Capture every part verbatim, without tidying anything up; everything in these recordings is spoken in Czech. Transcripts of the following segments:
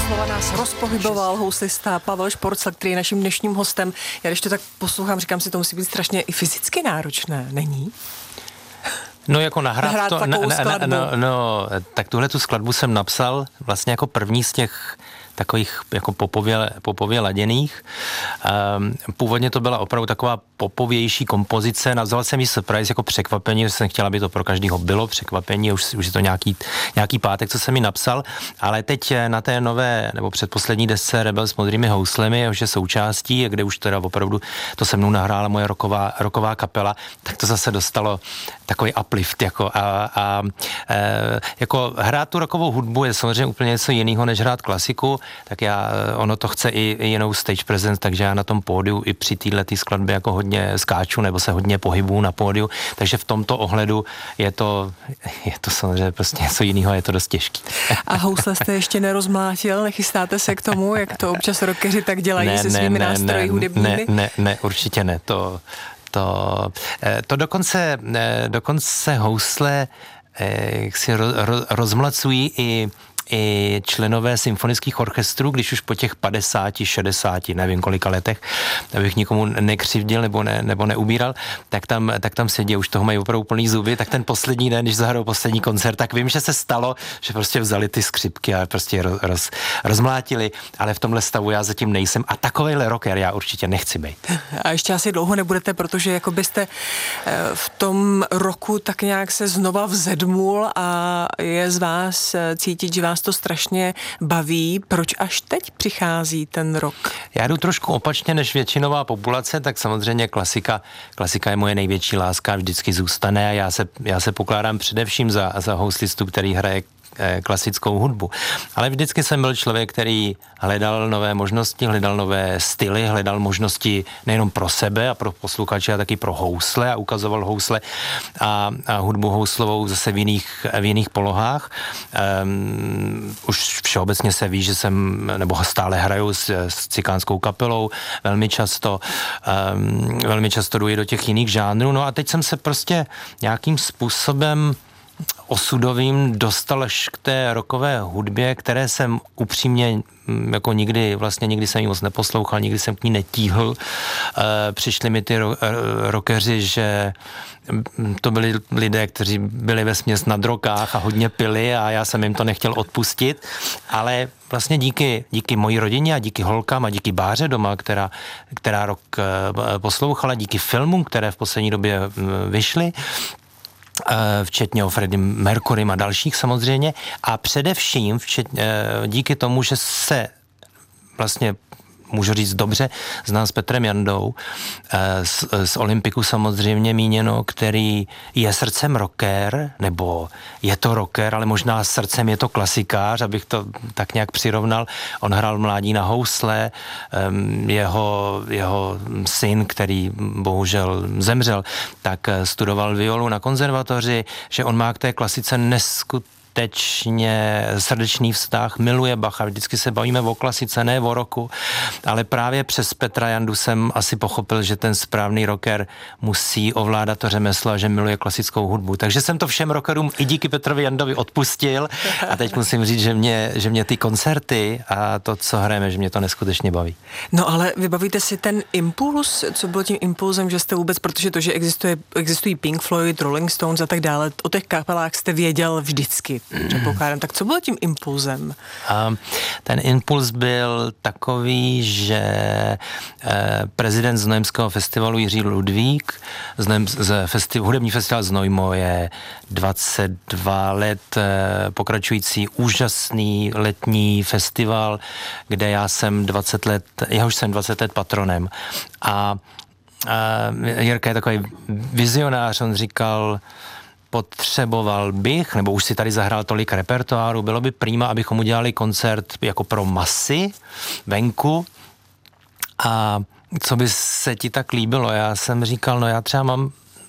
Doslova nás rozpohyboval houslista Pavel Šporcl, který je naším dnešním hostem. Já když to tak poslouchám, říkám si, to musí být strašně i fyzicky náročné, není? No jako nahrát, nahrát to, takovou na, skladbu. No, no, tak tuhle tu skladbu jsem napsal vlastně jako první z těch takových jako popově, popově laděných. Um, původně to byla opravdu taková popovější kompozice, nazval jsem ji Surprise jako překvapení, že jsem chtěla, aby to pro každýho bylo překvapení, už, už je to nějaký, nějaký pátek, co jsem mi napsal, ale teď na té nové, nebo předposlední desce Rebel s modrými houslemi, jehož je součástí, kde už teda opravdu to se mnou nahrála moje rocková, rocková kapela, tak to zase dostalo takový uplift, jako a, a e, jako hrát tu rockovou hudbu je samozřejmě úplně něco jiného, než hrát klasiku, tak já, ono to chce i, i jinou stage presence, takže já na tom pódiu i při této skladbě jako hodně skáču, nebo se hodně pohybuju na pódiu, takže v tomto ohledu je to, je to samozřejmě prostě něco jiného, je to dost těžký. A housle jste ještě nerozmlátil, nechystáte se k tomu, jak to občas rockeři tak dělají ne, se svými ne, nástroji ne, hudebními? Ne, ne, ne, určitě ne, to, to, to dokonce, dokonce housle jak si roz, rozmlacují i i členové symfonických orchestrů, když už po těch padesáti, šedesáti, nevím kolika letech, abych nikomu nekřivdil nebo, ne, nebo neubíral, tak tam, tak tam sedí, už toho mají opravdu plný zuby, tak ten poslední den, když zahrajou poslední koncert, tak vím, že se stalo, že prostě vzali ty skřipky a prostě roz, roz, rozmlátili, ale v tomhle stavu já zatím nejsem a takovejhle rocker já určitě nechci být. A ještě asi dlouho nebudete, protože jako byste v tom roku tak nějak se znova vzedmul a je z vás cítit, že vás to strašně baví. Proč až teď přichází ten rok? Já jdu trošku opačně než většinová populace, tak samozřejmě klasika, klasika je moje největší láska, vždycky zůstane a já se, já se pokládám především za, za houslistu, který hraje klasickou hudbu. Ale vždycky jsem byl člověk, který hledal nové možnosti, hledal nové styly, hledal možnosti nejenom pro sebe a pro posluchače, a taky pro housle a ukazoval housle a, a hudbu houslovou zase v jiných, v jiných polohách. Um, už všeobecně se ví, že jsem, nebo stále hraju s, s cikánskou kapelou velmi často, um, velmi často jdu i do těch jiných žánrů. No a teď jsem se prostě nějakým způsobem osudovým dostal až k té rockové hudbě, které jsem upřímně jako nikdy, vlastně nikdy jsem ji moc neposlouchal, nikdy jsem k ní netíhl. E, přišli mi ty ro, rockeři, že to byli lidé, kteří byli vesměs na drogách a hodně pili a já jsem jim to nechtěl odpustit, ale vlastně díky, díky mojí rodině a díky holkám a díky Báře doma, která, která rock poslouchala, díky filmům, které v poslední době vyšly, včetně o Freddie Mercurym a dalších samozřejmě a především včetně, díky tomu, že se vlastně můžu říct dobře, znám s Petrem Jandou, z, z Olympiku samozřejmě míněno, který je srdcem rocker, nebo je to rocker, ale možná srdcem je to klasikář, abych to tak nějak přirovnal. On hrál mládí na housle, jeho, jeho syn, který bohužel zemřel, tak studoval violu na konzervatoři, že on má k té klasice neskutečně skutečně srdečný vztah, miluje Bacha, vždycky se bavíme o klasice, ne o roku, ale právě přes Petra Jandu jsem asi pochopil, že ten správný rocker musí ovládat to řemeslo a že miluje klasickou hudbu. Takže jsem to všem rockerům i díky Petrovi Jandovi odpustil a teď musím říct, že mě, že mě ty koncerty a to, co hrajeme, že mě to neskutečně baví. No ale vybavíte si ten impuls, co bylo tím impulzem, že jste vůbec, protože to, že existuje, existují Pink Floyd, Rolling Stones a tak dále, o těch kapelách jste věděl vždycky. Předpokládám. Tak co bylo tím impulzem? A ten impuls byl takový, že eh, prezident Znojemského festivalu Jiří Ludvík, Znojem, z festi, hudební festival Znojmo je dvacet dva let eh, pokračující úžasný letní festival, kde já jsem dvacet let, já už jsem dvacet let patronem. A eh, Jirka je takový vizionář, on říkal, potřeboval bych, nebo už si tady zahrál tolik repertoáru, bylo by prima, abychom udělali koncert jako pro masy venku a co by se ti tak líbilo? Já jsem říkal, no já třeba mám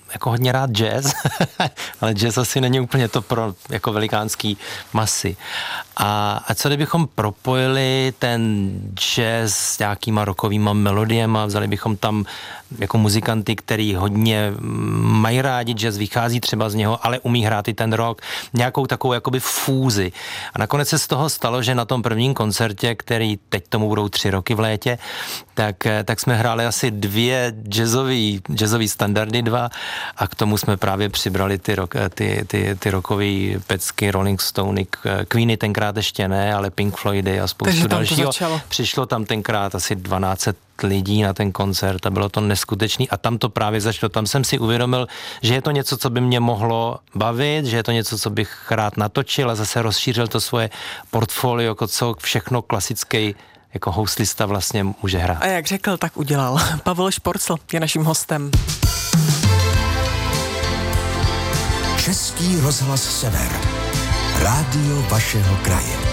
jako hodně rád jazz, ale jazz asi není úplně to pro jako velikánský masy. A, a co kdybychom propojili ten jazz s nějakýma rockovýma melodiema, vzali bychom tam jako muzikanty, který hodně mají rádi jazz, vychází třeba z něho, ale umí hrát i ten rock, nějakou takovou jakoby fúzi. A nakonec se z toho stalo, že na tom prvním koncertě, který teď tomu budou tři roky v létě, tak, tak jsme hráli asi dvě jazzový, jazzový standardy dva a k tomu jsme právě přibrali ty, rock, ty, ty, ty rockové pecky, Rolling Stony, Queeny tenkrát ještě ne, ale Pink Floydy a spoustu dalšího. Přišlo tam tenkrát asi dvanáct set lidí na ten koncert a bylo to neskutečný a tam to právě začalo, tam jsem si uvědomil, že je to něco, co by mě mohlo bavit, že je to něco, co bych rád natočil a zase rozšířil to svoje portfolio, jako co všechno klasický jako houslista vlastně může hrát. A jak řekl, tak udělal. Pavel Šporcl je naším hostem. Český rozhlas Sever. Rádio vašeho kraje.